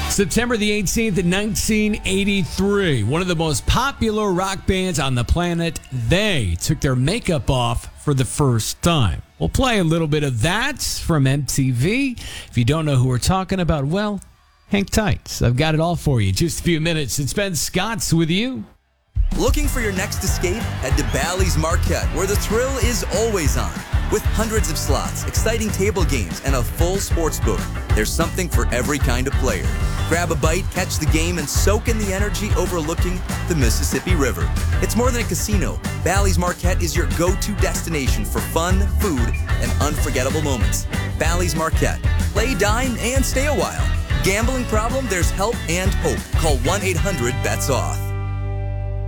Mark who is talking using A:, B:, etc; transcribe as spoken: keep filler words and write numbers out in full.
A: September the eighteenth, nineteen eighty-three. One of the most popular rock bands on the planet. They took their makeup off for the first time. We'll play a little bit of that from M T V. If you don't know who we're talking about, well, hang tight. I've got it all for you. Just a few minutes. It's Ben Scotts with you.
B: Looking for your next escape? Head to Bally's Marquette, where the thrill is always on. With hundreds of slots, exciting table games, and a full sports book, there's something for every kind of player. Grab a bite, catch the game, and soak in the energy overlooking the Mississippi River. It's more than a casino. Bally's Marquette is your go-to destination for fun, food, and unforgettable moments. Bally's Marquette. Play, dine, and stay a while. Gambling problem? There's help and hope. Call one eight hundred bets off.